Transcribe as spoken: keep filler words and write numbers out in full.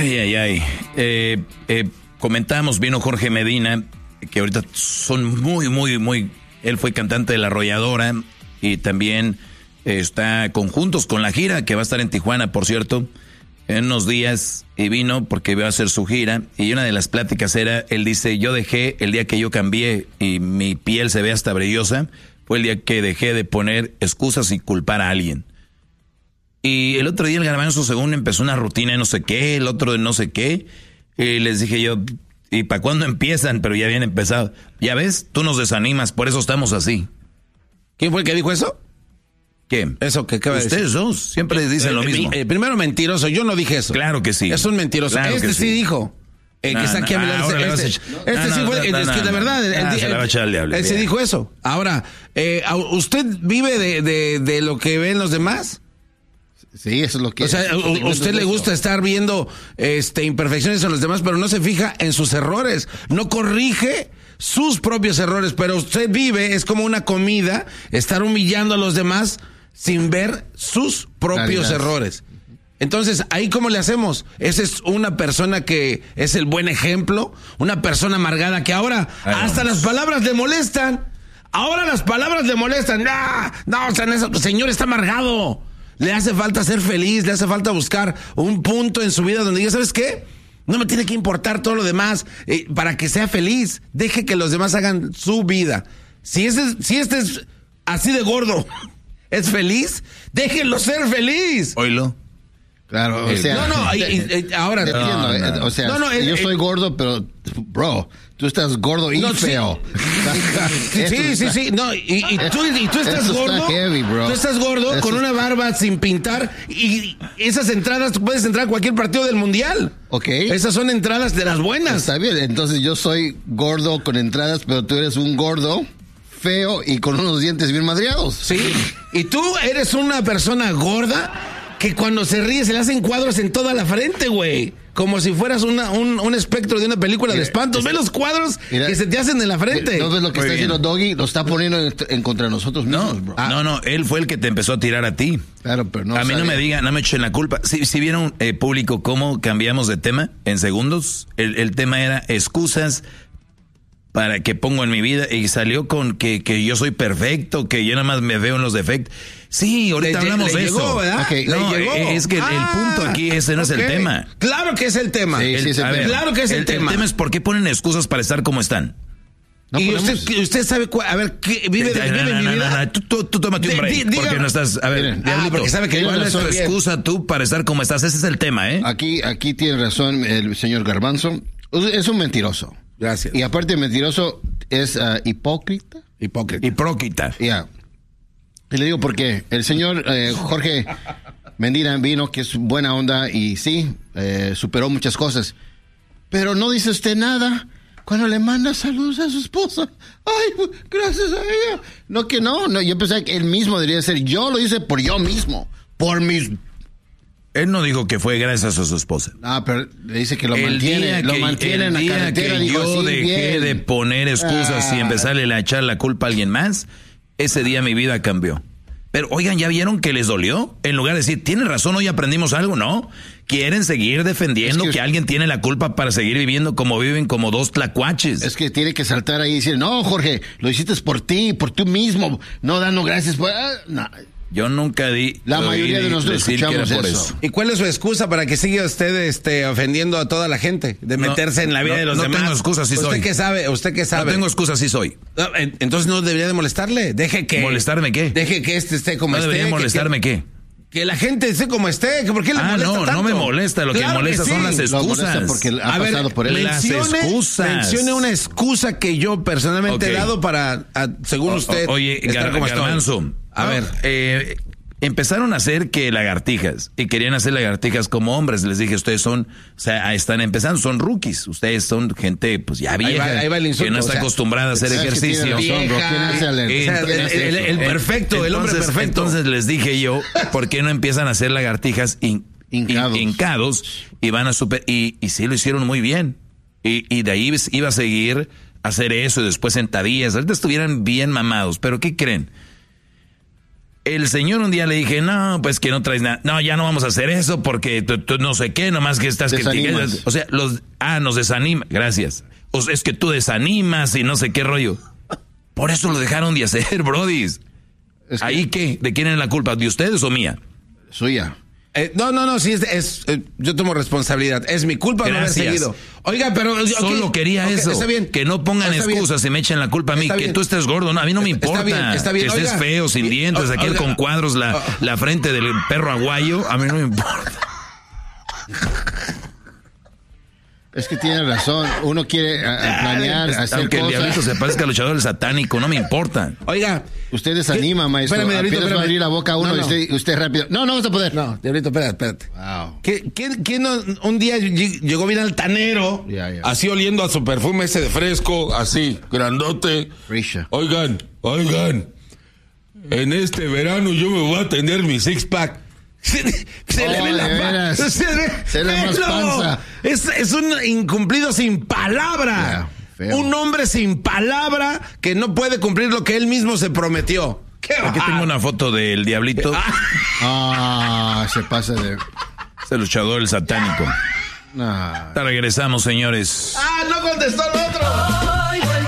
Ay, ay, ay. Eh, eh, comentamos, vino Jorge Medina, que ahorita son muy, muy, muy... Él fue cantante de La Arrolladora y también eh, está conjuntos con la gira, que va a estar en Tijuana, por cierto, en unos días, y vino porque iba a hacer su gira, y una de las pláticas era, él dice, yo dejé, el día que yo cambié y mi piel se ve hasta brillosa, fue el día que dejé de poner excusas y culpar a alguien. Y el otro día el Garbanzo, según empezó una rutina de no sé qué, el otro de no sé qué, y les dije yo, ¿y para cuándo empiezan? Pero ya habían empezado. Ya ves, tú nos desanimas, por eso estamos así. ¿Quién fue el que dijo eso? ¿Qué? Eso que acaba de decir. Ustedes dos siempre dicen eh, lo eh, mismo. Eh, primero mentiroso, yo no dije eso. Claro que sí. Es un mentiroso. Claro este que sí, sí dijo. Eh, no, que está aquí no, a mi lado. ahora Este, le este, vas a ech- este no, sí no, fue. no, Es no, que no, de verdad. El, ah, el, se la va a echar al diablo. Él sí dijo eso. Ahora, eh, ¿usted vive de, de, de lo que ven los demás? Sí, eso es lo que... O sea, a usted le gusta estar viendo este imperfecciones en los demás, pero no se fija en sus errores. No corrige sus propios errores, pero usted vive, es como una comida, estar humillando a los demás sin ver sus propios Claridad. errores. Entonces, ¿ahí cómo le hacemos? Esa es una persona que es el buen ejemplo, una persona amargada que ahora Ay, hasta vamos. las palabras le molestan. Ahora las palabras le molestan. ¡Ah! No, o sea, eso, señor está amargado. Le hace falta ser feliz, le hace falta buscar un punto en su vida donde diga, ¿sabes qué? No me tiene que importar todo lo demás eh, para que sea feliz. Deje que los demás hagan su vida. Si este, si este es así de gordo, es feliz, déjenlo ser feliz. Oílo. Claro, o sea... No, no, y- y- y ahora... Te entiendo, No, no. eh, o sea, No, no, el- yo el- soy gordo, pero, bro, tú estás gordo y No, sí. feo. Sí, Esto sí, sí, está- sí, no, y, y tú, y tú estás Eso está gordo, heavy, bro. tú estás gordo Eso con es- una barba sin pintar y esas entradas, tú puedes entrar a cualquier partido del mundial. Ok. Esas son entradas de las buenas. Está bien, entonces yo soy gordo con entradas, pero tú eres un gordo feo y con unos dientes bien madreados. Sí, y tú eres una persona gorda que cuando se ríe se le hacen cuadros en toda la frente, güey. Como si fueras una, un, un espectro de una película Mira, de espantos. Ve está- los cuadros Mira, que se te hacen en la frente. ¿No ves lo que Muy está bien. haciendo Doggy? Lo está poniendo en, en contra de nosotros mismos, No, bro. Ah. no, no, él fue el que te empezó a tirar a ti. Claro, pero no a mí no sabe. me digan, no me echen la culpa. Si, si vieron, eh, público, cómo cambiamos de tema en segundos, el, el tema era excusas para que pongo en mi vida y salió con que, que yo soy perfecto, que yo nada más me veo en los defectos. Sí, ahorita Le- hablamos le de llegó, eso. ¿verdad? Ok, Le no, llegó. es que el- el punto aquí, ese no es el ok. tema. Claro que es el tema. Sí, sí, es el a tema. Claro que es el, tema. El tema es por qué ponen excusas para estar como están. No y podemos- usted, usted sabe cuál, a ver, ¿qué, vive, de, No, vive no, mi no, vida. no, no, Tú, tú, tú tómate un Di- break, di- diga- porque no estás, a ver, Miren, ah, Diablito, porque sabe que ¿cuál tiene es tu razón. excusa tú para estar como estás? Ese es el tema, ¿eh? Aquí, aquí tiene razón el señor Garbanzo. Es un mentiroso. Gracias. Y aparte de mentiroso, es ah, hipócrita. Hipócrita. Hipócrita. Ya. Y le digo por qué. El señor eh, Jorge Medina vino, que es buena onda y sí, eh, superó muchas cosas. Pero no dice usted nada cuando le manda saludos a su esposa. Ay, gracias a ella. No, que no, no. Yo pensé que él mismo debería ser. Yo lo hice por yo mismo. Por mis... Él no dijo que fue gracias a su esposa. Ah, pero le dice que lo el mantiene. día lo que, mantiene el en la día carretera. que dijo, yo sí, dejé bien. de poner excusas Ah. y empezarle a echar la culpa a alguien más, ese día mi vida cambió. Pero oigan, ¿ya vieron que les dolió? En lugar de decir, tienes razón, hoy aprendimos algo, ¿no? Quieren seguir defendiendo Es que, que- alguien tiene la culpa para seguir viviendo como viven, como dos tlacuaches. Es que tiene que saltar ahí y decir, no, Jorge, lo hiciste por ti, por tú mismo, no dando gracias por... ah, no. Yo nunca di... La oí mayoría de nosotros decir que era escuchamos por eso. ¿Y cuál es su excusa para que siga usted este, ofendiendo a toda la gente? De No, meterse en la vida no, de los no demás. tengo excusa, sí ¿Usted soy. qué sabe? ¿Usted qué No sabe? tengo excusa, sí soy. No, en- entonces no debería de molestarle. Deje que... ¿Molestarme qué? Deje que este esté como ¿No esté. debería que- molestarme que, qué? Que la gente esté como esté. que ¿Por qué le Ah, molesta no, tanto? no me molesta. Lo que Claro molesta sí. son las Lo molesta excusas. porque ha A ver, pasado por él. las mencione, excusas. mencione una excusa que yo personalmente Ok. he dado para, a- según O- usted, o- Oye, estar Gar- como estoy. Garbanzo, A ¿no? ver. Eh, empezaron a hacer que lagartijas y querían hacer lagartijas como hombres. Les dije, ustedes son, o sea, están empezando, son rookies. Ustedes son gente, pues ya Ahí vieja, va- ahí va el insulto, que no está o sea, acostumbrada a hacer ¿sabes que ejercicio. tiene razón, bro? ¿Quién hace el- Eh, O sea, el, el- el perfecto, el hombre entonces- perfecto. Entonces les dije yo, ¿por qué no empiezan a hacer lagartijas hin- Hincados. hin- hincados y van a super y, y sí lo hicieron muy bien. Y, y de ahí iba a seguir a hacer eso y después sentadillas. Ahorita estuvieran bien mamados, pero ¿qué creen? El señor un día le dije, no, pues que no traes nada. No, ya no vamos a hacer eso porque tú, tú no sé qué, nomás que estás criticando. O sea, los, ah, nos desanima, gracias. O sea, es que tú desanimas y no sé qué rollo. Por eso lo dejaron de hacer, brodis. Es que... ¿Ahí qué? ¿De quién es la culpa? ¿De ustedes o mía? Suya. Eh, no, no, no, sí, es, es eh, yo tomo responsabilidad. Es mi culpa no haber seguido. Oiga, pero... Okay, solo quería okay, eso. Está bien. Que no pongan está excusas bien. Y me echen la culpa a mí. Está que bien. Tú estés gordo. No, a mí no me importa. Está bien, está bien. Que estés oiga, feo, sin dientes, aquel oiga, con cuadros, la, la frente del perro aguayo. A mí no me importa. Es que tiene razón. Uno quiere a, a planear, Aunque hacer Aunque cosas. el diablito se parezca al luchador del satánico, no me importa. Oiga. Usted desanima, maestro. Espérame, diablito, Apenas espérame. va a abrir la boca a uno no, y no. usted, usted rápido. No, no vas a poder. No, diablito, espérate, espérate. Wow. ¿Qué, quién, quién no, un día llegó bien altanero? Yeah, yeah. Así oliendo a su perfume ese de fresco, así, grandote. Risha. Oigan, oigan. En este verano yo me voy a tener mi six-pack. Se, se oh, le ve la veras. Se, ve, se le ve más panza. Es, es un incumplido sin palabra. Yeah, un hombre sin palabra que no puede cumplir lo que él mismo se prometió. ¿Qué Aquí tengo una foto del diablito. Ah, se pasa de... Es el luchador, el satánico. Nah. Regresamos, señores. Ah, no contestó el otro.